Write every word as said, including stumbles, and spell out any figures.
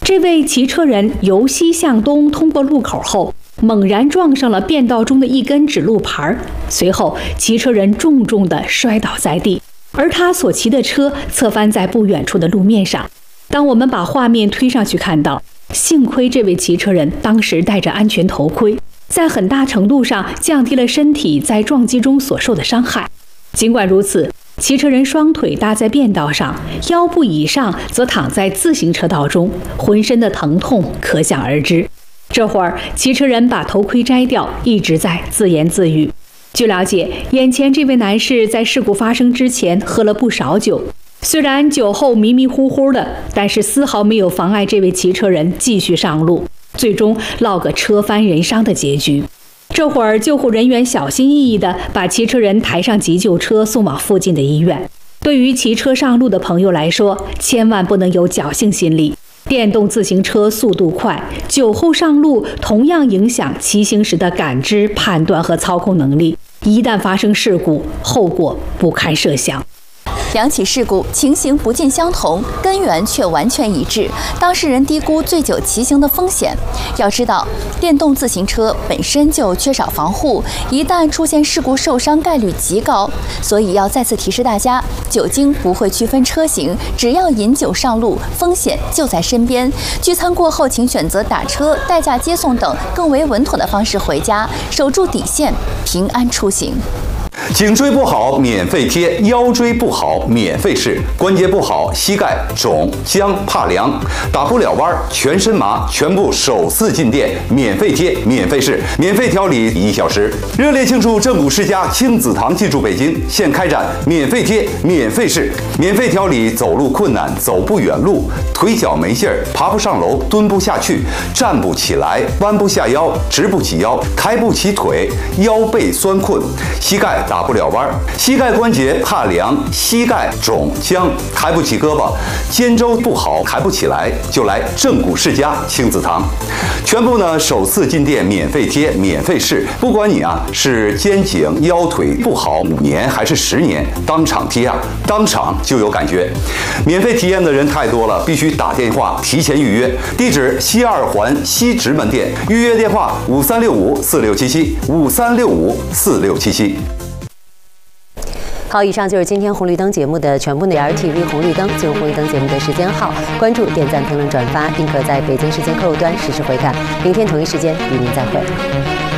这位骑车人由西向东通过路口后，猛然撞上了变道中的一根指路牌，随后骑车人重重地摔倒在地，而他所骑的车侧翻在不远处的路面上。当我们把画面推上去看到，幸亏这位骑车人当时戴着安全头盔，在很大程度上降低了身体在撞击中所受的伤害。尽管如此，骑车人双腿搭在便道上，腰部以上则躺在自行车道中，浑身的疼痛可想而知。这会儿，骑车人把头盔摘掉，一直在自言自语。据了解，眼前这位男士在事故发生之前喝了不少酒，虽然酒后迷迷糊糊的，但是丝毫没有妨碍这位骑车人继续上路，最终落个车翻人伤的结局。这会儿，救护人员小心翼翼地把骑车人抬上急救车，送往附近的医院。对于骑车上路的朋友来说，千万不能有侥幸心理。电动自行车速度快，酒后上路同样影响骑行时的感知、判断和操控能力。一旦发生事故，后果不堪设想。 两起事故情形不尽相同，根源却完全一致。当事人低估醉酒骑行的风险。要知道，电动自行车本身就缺少防护，一旦出现事故，受伤概率极高。所以要再次提示大家，酒精不会区分车型，只要饮酒上路，风险就在身边。聚餐过后，请选择打车、代驾接送等更为稳妥的方式回家，守住底线，平安出行。 颈椎不好免费贴，腰椎不好免费试，关节不好膝盖肿僵怕凉，打不了弯全身麻，全部首次进店免费贴免费试，免费调理一小时。热烈庆祝正骨世家亲子堂进驻北京，现开展免费贴免费试，免费调理走路困难、走不远路、腿脚没劲儿、爬不上楼、蹲不下去、站不起来、弯不下腰、直不起腰、抬不起腿、腰背酸困、膝盖打不了弯，膝盖关节怕凉，膝盖肿僵，抬不起胳膊，肩周不好，抬不起来，就来正骨世家亲子堂。全部呢首次进店免费贴免费试，不管你啊是肩颈腰腿不好五年还是十年，当场贴啊，当场就有感觉。免费体验的人太多了，必须打电话提前预约。地址西二环西直门店，预约电话五三六五四六七七五三六五四六七七。 好，以上就是今天红绿灯节目的全部内容。L T V 红绿灯进入红绿灯节目的时间号，关注、点赞、评论、转发，并可在北京时间客户端实时回看。明天同一时间与您再会。